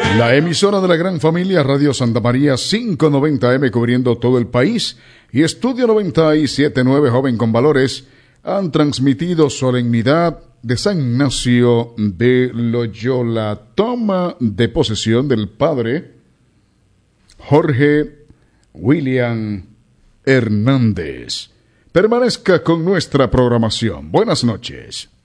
La emisora de la gran familia Radio Santa María 590M cubriendo todo el país y Estudio 97.9 Joven con Valores han transmitido Solemnidad de San Ignacio de Loyola, toma de posesión del padre Jorge William Hernández. Permanezca con nuestra programación. Buenas noches.